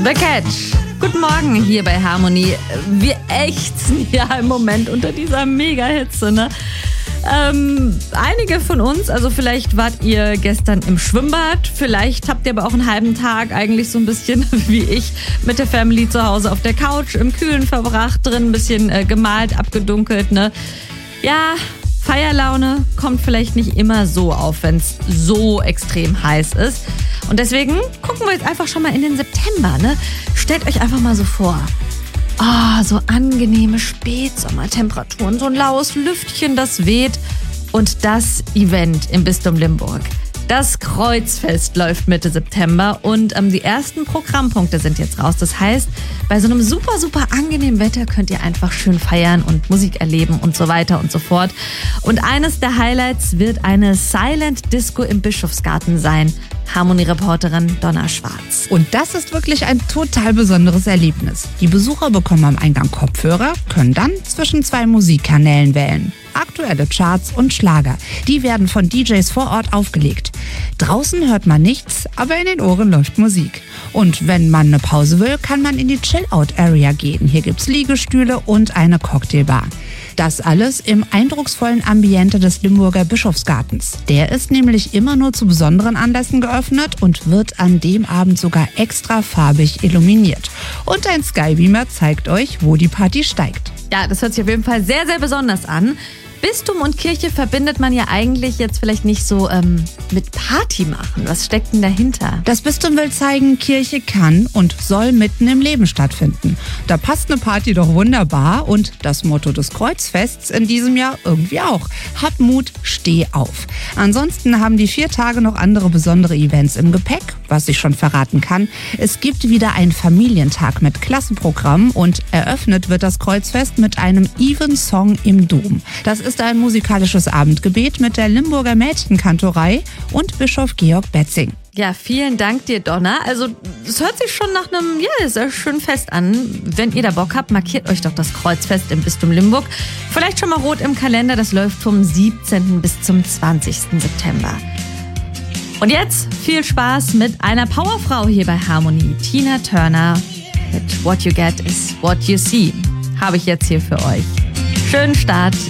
The Catch. Guten Morgen hier bei Harmony. Wir ächzen ja im Moment unter dieser Mega-Hitze, ne? Einige von uns, also vielleicht wart ihr gestern im Schwimmbad, vielleicht habt ihr aber auch einen halben Tag eigentlich so ein bisschen wie ich mit der Family zu Hause auf der Couch im Kühlen verbracht, drin ein bisschen gemalt, abgedunkelt, ne? Ja, Feierlaune kommt vielleicht nicht immer so auf, wenn es so extrem heiß ist. Und deswegen gucken wir jetzt einfach schon mal in den September, ne? Stellt euch einfach mal so vor. So angenehme Spätsommertemperaturen, so ein laues Lüftchen, das weht. Und das Event im Bistum Limburg. Das Kreuzfest läuft Mitte September und die ersten Programmpunkte sind jetzt raus. Das heißt, bei so einem super, super angenehmen Wetter könnt ihr einfach schön feiern und Musik erleben und so weiter und so fort. Und eines der Highlights wird eine Silent Disco im Bischofsgarten sein. Harmony-Reporterin Donna Schwarz. Und das ist wirklich ein total besonderes Erlebnis. Die Besucher bekommen am Eingang Kopfhörer, können dann zwischen 2 Musikkanälen wählen. Aktuelle Charts und Schlager. Die werden von DJs vor Ort aufgelegt. Draußen hört man nichts, aber in den Ohren läuft Musik. Und wenn man eine Pause will, kann man in die Chill-Out-Area gehen. Hier gibt's Liegestühle und eine Cocktailbar. Das alles im eindrucksvollen Ambiente des Limburger Bischofsgartens. Der ist nämlich immer nur zu besonderen Anlässen geöffnet und wird an dem Abend sogar extra farbig illuminiert. Und ein Skybeamer zeigt euch, wo die Party steigt. Ja, das hört sich auf jeden Fall sehr, sehr besonders an. Bistum und Kirche verbindet man ja eigentlich jetzt vielleicht nicht so mit Party machen. Was steckt denn dahinter? Das Bistum will zeigen, Kirche kann und soll mitten im Leben stattfinden. Da passt eine Party doch wunderbar und das Motto des Kreuzfests in diesem Jahr irgendwie auch. Hab Mut, steh auf. Ansonsten haben die 4 Tage noch andere besondere Events im Gepäck, was ich schon verraten kann. Es gibt wieder einen Familientag mit Klassenprogramm und eröffnet wird das Kreuzfest mit einem Evensong im Dom. Das ist ein musikalisches Abendgebet mit der Limburger Mädchenkantorei und Bischof Georg Betzing. Ja, vielen Dank dir, Donna. Also, es hört sich schon nach einem, sehr schönen Fest an. Wenn ihr da Bock habt, markiert euch doch das Kreuzfest im Bistum Limburg. Vielleicht schon mal rot im Kalender. Das läuft vom 17. bis zum 20. September. Und jetzt viel Spaß mit einer Powerfrau hier bei Harmony. Tina Turner mit What You Get is What You See. Habe ich jetzt hier für euch. Schönen Start